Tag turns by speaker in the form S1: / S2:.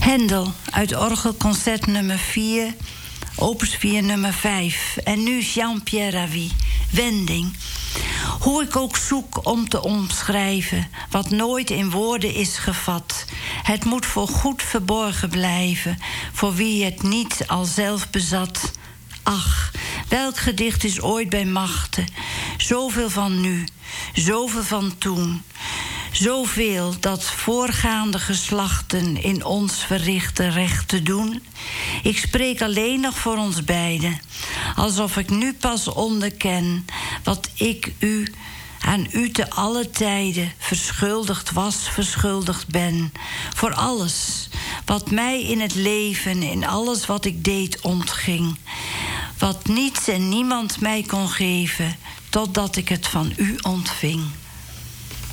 S1: Händel uit orgelconcert nummer 4, opus 4 nummer 5. En nu Jean-Pierre Ravi, Wending. Hoe ik ook zoek om te omschrijven wat nooit in woorden is gevat. Het moet voorgoed verborgen blijven voor wie het niet al zelf bezat. Ach, welk gedicht is ooit bij machten? Zoveel van nu, zoveel van toen. Zoveel dat voorgaande geslachten in ons verrichten recht te doen. Ik spreek alleen nog voor ons beiden, alsof ik nu pas onderken wat ik aan u te alle tijden verschuldigd was, verschuldigd ben. Voor alles wat mij in het leven, in alles wat ik deed, ontging. Wat niets en niemand mij kon geven, totdat ik het van u ontving.